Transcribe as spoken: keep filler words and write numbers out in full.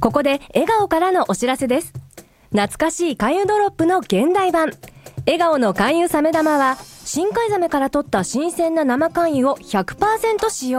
ここで笑顔からのお知らせです。懐かしい勧誘ドロップの現代版。笑顔の勧誘サメ玉は、深海ザメから取った新鮮な生勧誘を ひゃくパーセント 使用。